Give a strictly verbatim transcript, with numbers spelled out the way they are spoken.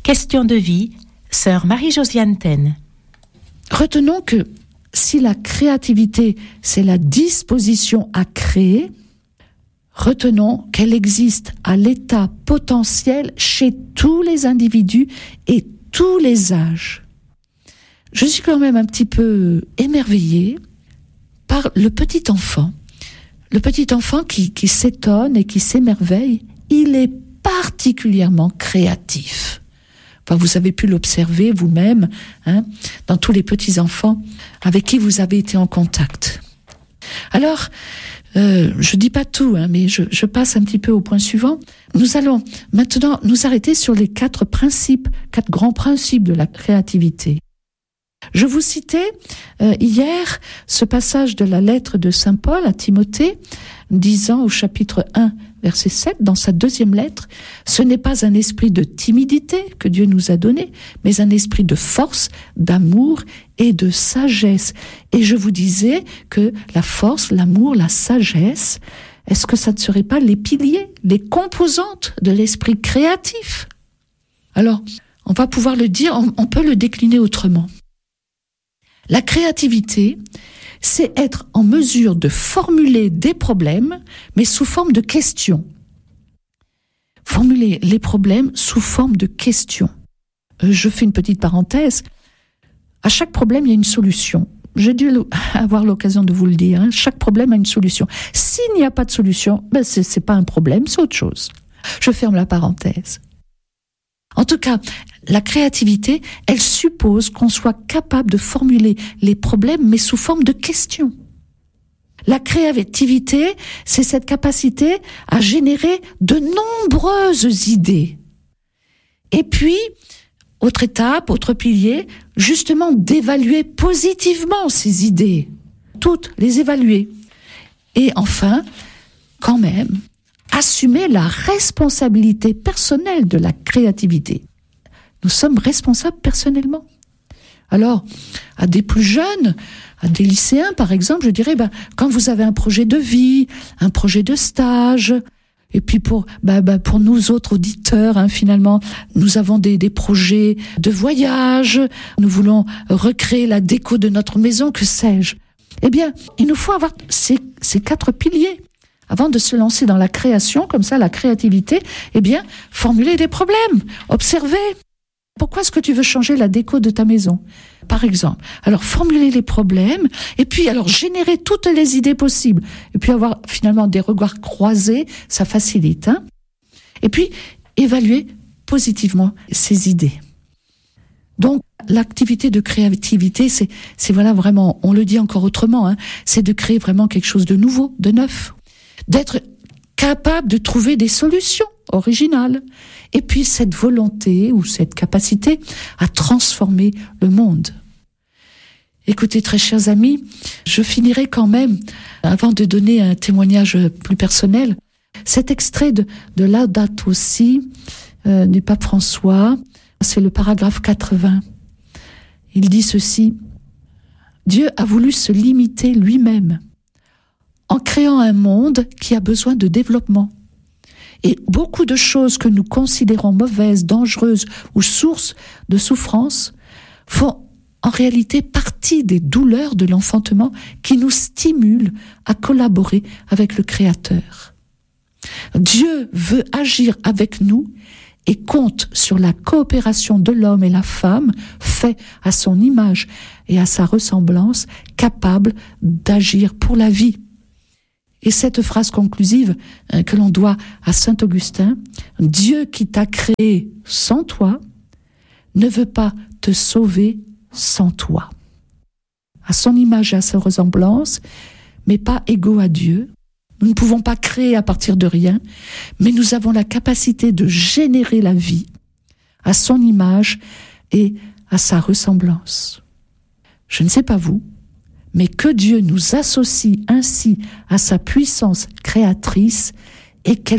Question de vie, sœur Marie-Josiane Taine. Retenons que si la créativité, c'est la disposition à créer, retenons qu'elle existe à l'état potentiel chez tous les individus et tous les âges. Je suis quand même un petit peu émerveillée par le petit enfant. Le petit enfant qui, qui s'étonne et qui s'émerveille, il est particulièrement créatif. Enfin, vous avez pu l'observer vous-même, hein, dans tous les petits-enfants avec qui vous avez été en contact. Alors, euh, je dis pas tout, hein, mais je, je passe un petit peu au point suivant. Nous allons maintenant nous arrêter sur les quatre principes, quatre grands principes de la créativité. Je vous citais euh, hier ce passage de la lettre de saint Paul à Timothée, disant au chapitre un, verset sept, dans sa deuxième lettre, « Ce n'est pas un esprit de timidité que Dieu nous a donné, mais un esprit de force, d'amour et de sagesse. » Et je vous disais que la force, l'amour, la sagesse, est-ce que ça ne serait pas les piliers, les composantes de l'esprit créatif ? Alors, on va pouvoir le dire, on, on peut le décliner autrement. La créativité, c'est être en mesure de formuler des problèmes, mais sous forme de questions. Formuler les problèmes sous forme de questions. Euh, je fais une petite parenthèse. À chaque problème, il y a une solution. J'ai dû avoir l'occasion de vous le dire. Hein. Chaque problème a une solution. S'il n'y a pas de solution, ben c'est, c'est pas un problème, c'est autre chose. Je ferme la parenthèse. En tout cas, la créativité, elle suppose qu'on soit capable de formuler les problèmes, mais sous forme de questions. La créativité, c'est cette capacité à générer de nombreuses idées. Et puis, autre étape, autre pilier, justement d'évaluer positivement ces idées. Toutes les évaluer. Et enfin, quand même, assumer la responsabilité personnelle de la créativité. Nous sommes responsables personnellement. Alors, à des plus jeunes, à des lycéens par exemple, je dirais, ben, quand vous avez un projet de vie, un projet de stage, et puis pour, ben, ben, pour nous autres auditeurs, hein, finalement, nous avons des, des projets de voyage, nous voulons recréer la déco de notre maison, que sais-je. Eh bien, il nous faut avoir ces, ces quatre piliers. Avant de se lancer dans la création, comme ça, la créativité, eh bien, formuler des problèmes, observer. Pourquoi est-ce que tu veux changer la déco de ta maison, par exemple ? Alors, formuler les problèmes, et puis, alors, générer toutes les idées possibles. Et puis, avoir, finalement, des regards croisés, ça facilite, hein ? Et puis, évaluer positivement ces idées. Donc, l'activité de créativité, c'est, c'est voilà, vraiment, on le dit encore autrement, hein, c'est de créer vraiment quelque chose de nouveau, de neuf. D'être capable de trouver des solutions originales. Et puis cette volonté ou cette capacité à transformer le monde. Écoutez, très chers amis, je finirai quand même, avant de donner un témoignage plus personnel, cet extrait de, de Laudato Si euh, du pape François, c'est le paragraphe quatre-vingts. Il dit ceci: « Dieu a voulu se limiter lui-même en créant un monde qui a besoin de développement. Et beaucoup de choses que nous considérons mauvaises, dangereuses ou sources de souffrance font en réalité partie des douleurs de l'enfantement qui nous stimulent à collaborer avec le Créateur. Dieu veut agir avec nous et compte sur la coopération de l'homme et la femme, fait à son image et à sa ressemblance, capable d'agir pour la vie. » Et cette phrase conclusive euh, que l'on doit à saint Augustin, « Dieu qui t'a créé sans toi ne veut pas te sauver sans toi. » À son image et à sa ressemblance, mais pas égaux à Dieu. Nous ne pouvons pas créer à partir de rien, mais nous avons la capacité de générer la vie à son image et à sa ressemblance. Je ne sais pas vous, mais que Dieu nous associe ainsi à sa puissance créatrice et qu'elle